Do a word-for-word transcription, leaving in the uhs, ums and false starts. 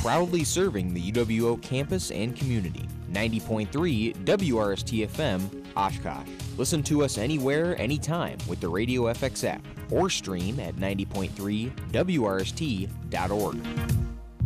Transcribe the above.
proudly serving the U W O campus and community. ninety point three W R S T F M, Oshkosh. Listen to us anywhere, anytime with the Radio F X app or stream at ninety point three W R S T dot org.